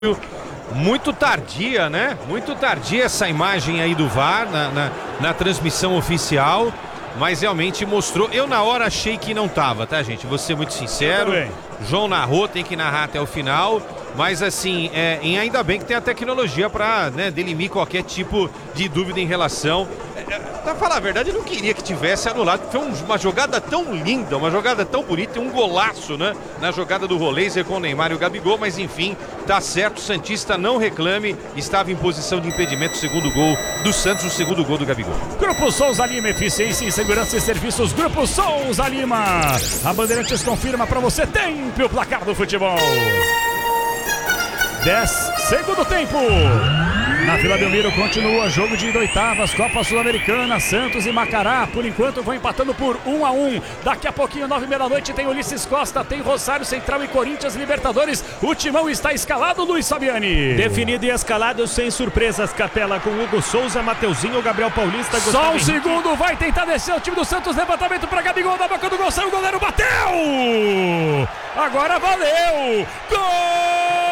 Muito tardia, né? Muito tardia essa imagem aí do VAR na transmissão oficial, mas realmente mostrou. Eu na hora achei que não tava, tá, gente? Vou ser muito sincero. João narrou, tem que narrar até o final, mas assim, ainda bem que tem a tecnologia para, né, delimir qualquer tipo de dúvida em relação. Pra falar a verdade, eu não queria que tivesse anulado. Foi uma jogada tão linda, uma jogada tão bonita, um golaço, né? Na jogada do Roleiser com o Neymar e o Gabigol, mas enfim, tá certo, o Santista não reclame, estava em posição de impedimento, o segundo gol do Santos, o segundo gol do Gabigol. Grupo Souza Lima, eficiência em segurança e serviços, Grupo Souza Lima. A Bandeirantes confirma pra você, tempo o placar do futebol. 10, segundo tempo. Na Vila Belmiro continua jogo de oitavas, Copa Sul-Americana, Santos e Macará. Por enquanto vão empatando por 1-1. Daqui a pouquinho, 9h da noite, tem Ulisses Costa, tem Rosário Central e Corinthians Libertadores. O timão está escalado, Luiz Fabiani. Definido e escalado sem surpresas, Capela, com Hugo Souza, Mateuzinho, Gabriel Paulista, Gustavo Só um Henrique. Segundo, vai tentar descer o time do Santos, levantamento para Gabigol, na boca do gol, saiu o goleiro, bateu! Agora valeu! Gol!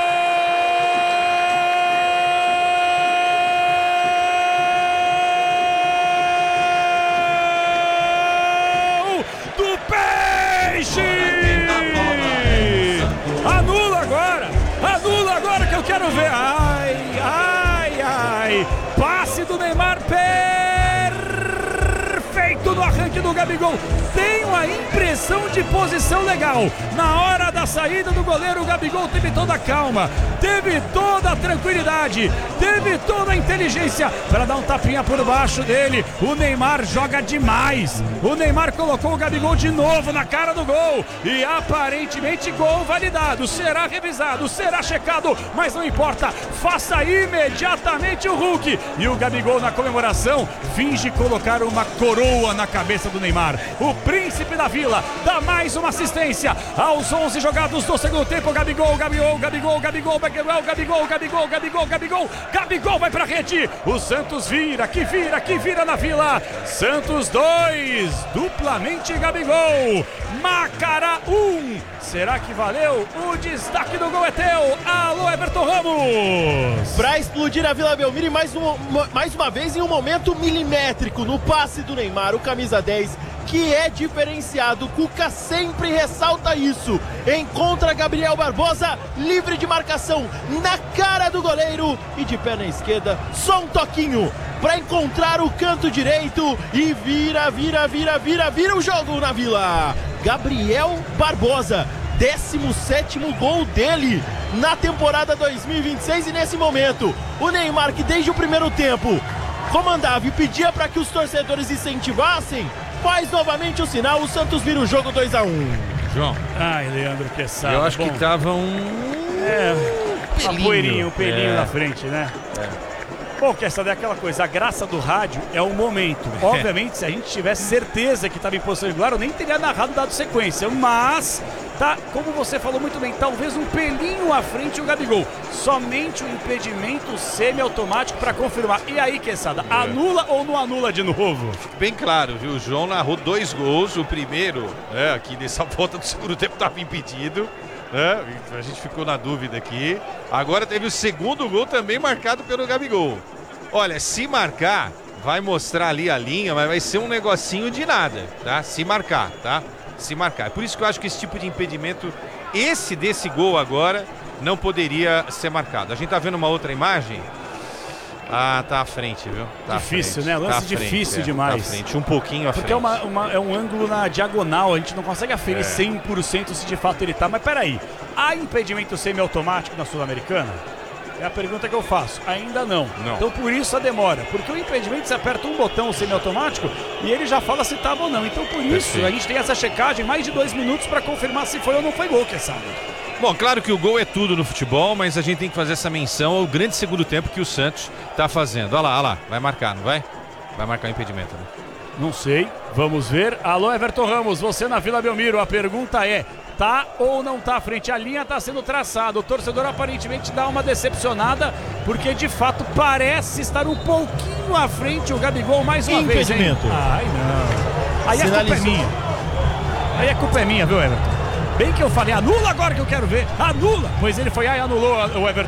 Anula agora que eu quero ver. Ai. Passe do Neymar, perfeito no arranque do Gabigol. Tenho a impressão de posição legal. Na hora da saída do goleiro, o Gabigol teve toda a calma, teve toda a tranquilidade, teve toda a inteligência para dar um tapinha por baixo dele. O Neymar joga demais. O Neymar colocou o Gabigol de novo na cara do gol e aparentemente gol validado. Será revisado, será checado, mas não importa. Faça imediatamente o Hulk. E o Gabigol na comemoração finge colocar uma coroa na cabeça do Neymar. O príncipe da Vila dá mais uma assistência aos 11 jogados do segundo tempo. Gabigol vai pra rede. O Santos vira na Vila. Santos 2, duplamente Gabigol. Macará 1. Será que valeu? O destaque do gol é teu. Alô, Everton Ramos. Pra explodir a Vila Belmiro e mais uma vez em um momento milimétrico no passe do Neymar, o camisa 10, que é diferenciado. Cuca sempre ressalta isso. Encontra Gabriel Barbosa, livre de marcação, na cara do goleiro e de perna esquerda, só um toquinho para encontrar o canto direito e vira o jogo na Vila. Gabriel Barbosa, 17º gol dele na temporada 2026 e nesse momento, o Neymar, que desde o primeiro tempo comandava e pedia para que os torcedores incentivassem, faz novamente o sinal. O Santos vira o jogo 2-1. João. Ai, Leandro Quesada. Eu acho que tava um pelinho na frente, né? Bom, Quesada, é aquela coisa, a graça do rádio é o momento. Obviamente, se a gente tivesse certeza que estava em posição regular, eu nem teria narrado, dado sequência. Mas, tá, como você falou muito bem, talvez um pelinho à frente o Gabigol. Somente o impedimento semi-automático para confirmar. E aí, Quesada, anula ou não anula de novo? Bem claro, viu? O João narrou 2 gols. O primeiro, aqui nessa volta do segundo tempo, estava impedido. A gente ficou na dúvida aqui. Agora teve o segundo gol também marcado pelo Gabigol. Olha, se marcar, vai mostrar ali a linha, mas vai ser um negocinho de nada, tá? Se marcar, tá? Se marcar. É por isso que eu acho que esse tipo de impedimento, desse gol agora, não poderia ser marcado. A gente tá vendo uma outra imagem. Tá à frente, viu? Tá difícil, né? Lance difícil demais. Tá à frente, um pouquinho à frente. Porque é um ângulo na diagonal, a gente não consegue aferir 100% se de fato ele tá. Mas peraí, há impedimento semiautomático na Sul-Americana? É a pergunta que eu faço. Ainda não. Então por isso a demora. Porque o impedimento, você aperta um botão semiautomático e ele já fala se estava ou não. Então por isso a gente tem essa checagem, mais de 2 minutos para confirmar se foi ou não foi gol, quem sabe. Bom, claro que o gol é tudo no futebol, mas a gente tem que fazer essa menção ao grande segundo tempo que o Santos está fazendo. Olha lá, vai marcar, não vai? Vai marcar o impedimento, né? Não sei, vamos ver. Alô, Everton Ramos, você na Vila Belmiro, a pergunta é, tá ou não tá à frente? A linha tá sendo traçada, o torcedor aparentemente dá uma decepcionada, porque de fato parece estar um pouquinho à frente o Gabigol mais uma vez, hein? Ai, não. Aí a culpa é minha. Aí a culpa é minha, viu, Everton? Bem que eu falei, anula agora que eu quero ver. Anula! Pois ele foi, anulou o Everton.